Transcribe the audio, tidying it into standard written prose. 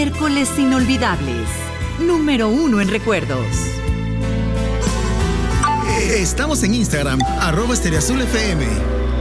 Miércoles inolvidables. Número 1 en recuerdos. Estamos en Instagram, @EstereoAzulFM.